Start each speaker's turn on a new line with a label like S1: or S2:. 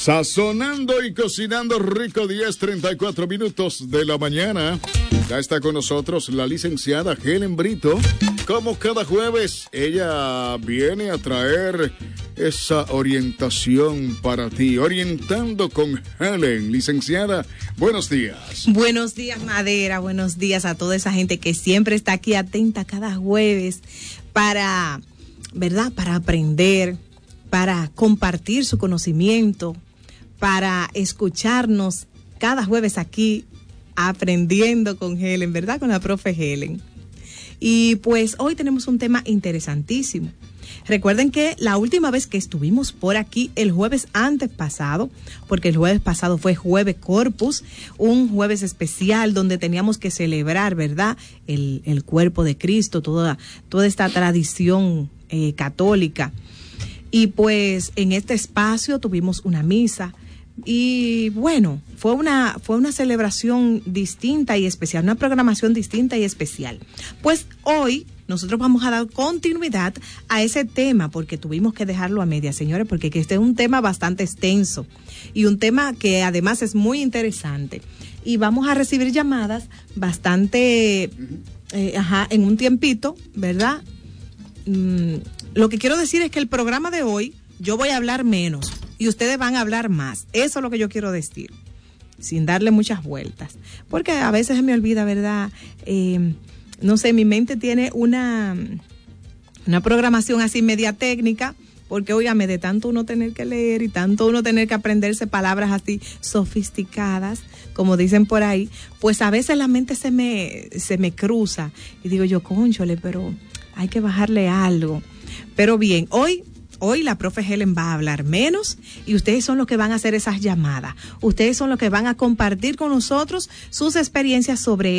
S1: Sazonando y cocinando rico, 10:34 minutos de la mañana. Ya está con nosotros la licenciada Helen Brito. Como cada jueves, ella viene a traer esa orientación para ti. Orientando con Helen. Licenciada, buenos días.
S2: Buenos días, Madera. Buenos días a toda esa gente que siempre está aquí atenta cada jueves para, ¿verdad? Para aprender, para compartir su conocimiento, para escucharnos cada jueves aquí aprendiendo con Helen, ¿verdad? Con la profe Helen. Y pues hoy tenemos un tema interesantísimo. Recuerden que la última vez que estuvimos por aquí, el jueves antes pasado, porque el jueves pasado fue Jueves Corpus, un jueves especial donde teníamos que celebrar, ¿verdad? El cuerpo de Cristo, toda esta tradición católica. Y pues en este espacio tuvimos una misa. Y bueno, fue una celebración distinta y especial, una programación distinta y especial. Pues hoy nosotros vamos a dar continuidad a ese tema, porque tuvimos que dejarlo a media, señores, porque este es un tema bastante extenso y un tema que además es muy interesante. Y vamos a recibir llamadas bastante, en un tiempito, ¿verdad? Lo que quiero decir es que el programa de hoy yo voy a hablar menos y ustedes van a hablar más. Eso es lo que yo quiero decir, sin darle muchas vueltas. Porque a veces se me olvida, ¿verdad? No sé, mi mente tiene una programación así media técnica, porque, óigame, de tanto uno tener que leer y tanto uno tener que aprenderse palabras así sofisticadas, como dicen por ahí, pues a veces la mente se me cruza y digo yo, cónchole, pero hay que bajarle algo. Pero bien, hoy la profe Helen va a hablar menos y ustedes son los que van a hacer esas llamadas. Ustedes son los que van a compartir con nosotros sus experiencias sobre